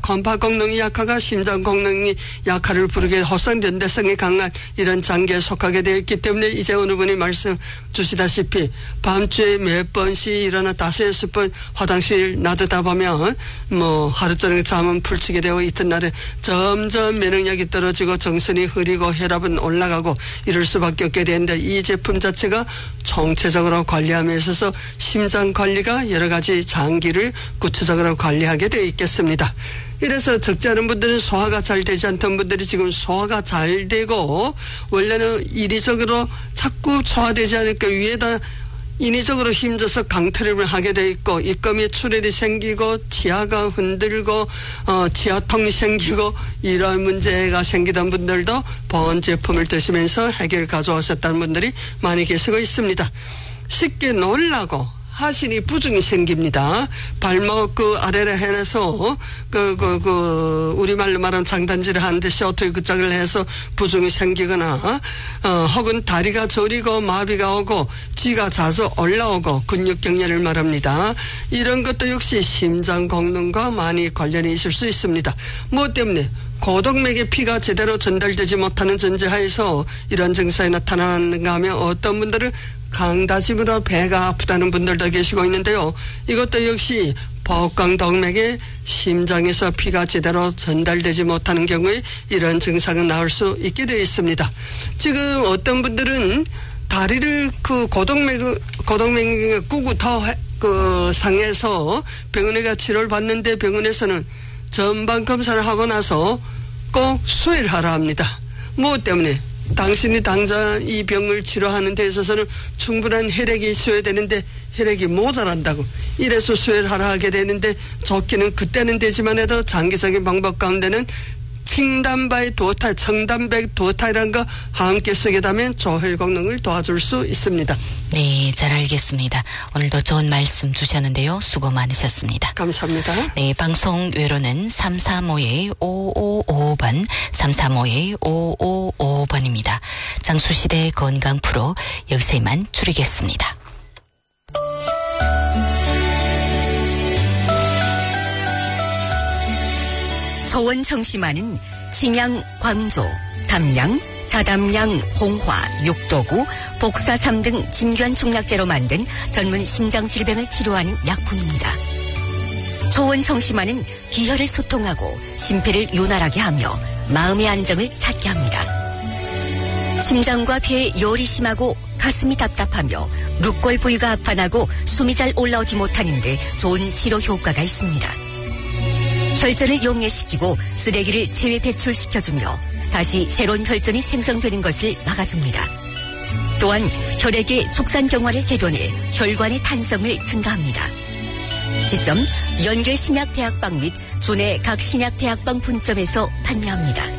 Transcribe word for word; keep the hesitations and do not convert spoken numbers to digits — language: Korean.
컴파功能이 약화가 심장功能이 약화를 부르게 허성 연대성이 강한 이런 장기에 속하게 되어 있기 때문에 이제 어느 분이 말씀 주시다시피 밤주에 몇 번씩 일어나 다섯 여섯 번 화장실 나드다 보면 뭐 하루 종일 잠은 풀치게 되고 이튿날에 점점 면역력이 떨어지고 정신이 흐리고 혈압은 올라가고 이럴 수밖에 없게 되는데 이 제품 자체가 총체적으로 관리함에 있어서 심장 관리가 여러 가지 장기를 구체적으로 관리하게 되어 있겠습니다. 이래서 적지 않은 분들은 소화가 잘 되지 않던 분들이 지금 소화가 잘 되고 원래는 인위적으로 자꾸 소화되지 않을까 위에다 인위적으로 힘줘서 강트림을 하게 돼 있고 입금이 출혈이 생기고 치아가 흔들고 어, 치아통이 생기고 이런 문제가 생기던 분들도 보온 제품을 드시면서 해결 가져오셨다는 분들이 많이 계시고 있습니다. 쉽게 놀라고 하신이 부종이 생깁니다. 발목 그 아래를 해내서 그, 그, 그, 우리말로 말하면 장단지를 하는데 쇼트에 그짝을 해서 부종이 생기거나, 어, 혹은 다리가 저리고 마비가 오고 쥐가 자주 올라오고 근육경련을 말합니다. 이런 것도 역시 심장功能과 많이 관련이 있을 수 있습니다. 뭐 때문에? 고동맥에 피가 제대로 전달되지 못하는 전제하에서 이런 증상이 나타나는가 하면 어떤 분들은 강다지보다 배가 아프다는 분들도 계시고 있는데요. 이것도 역시 복강동맥에 심장에서 피가 제대로 전달되지 못하는 경우에 이런 증상은 나올 수 있게 되어 있습니다. 지금 어떤 분들은 다리를 그 고동맥, 고동맥 구구터 그 상해서 병원에 가 치료를 받는데 병원에서는 전방 검사를 하고 나서 꼭 수혈을 하라 합니다. 뭐 때문에? 당신이 당장 이 병을 치료하는 데 있어서는 충분한 혈액이 있어야 되는데 혈액이 모자란다고 이래서 수혈을 하라 하게 되는데 좋기는 그때는 되지만 해도 장기적인 방법 가운데는 칭단바의 도타, 청단백 도타이라는 거 함께 쓰게 되면 조혈功能을 도와줄 수 있습니다. 네, 잘 알겠습니다. 오늘도 좋은 말씀 주셨는데요. 수고 많으셨습니다. 감사합니다. 네, 방송 외로는 삼삼오 오오오오 번, 삼삼오 오오오오 번입니다. 장수시대 건강 프로 여기서 이만 줄이겠습니다. 초원 청심환은 침양, 광조, 담양, 자담양, 홍화, 육도구, 복사삼 등 진귀한 중약재로 만든 전문 심장질병을 치료하는 약품입니다. 초원 청심환은 기혈을 소통하고 심폐를 윤활하게 하며 마음의 안정을 찾게 합니다. 심장과 폐에 열이 심하고 가슴이 답답하며 룩골 부위가 아파나고 숨이 잘 올라오지 못하는 데 좋은 치료 효과가 있습니다. 혈전을 용해시키고 쓰레기를 체외 배출시켜주며 다시 새로운 혈전이 생성되는 것을 막아줍니다. 또한 혈액의 축산경화를 개변해 혈관의 탄성을 증가합니다. 지점 연계신약대학방 및 주내 각 신약대학방 분점에서 판매합니다.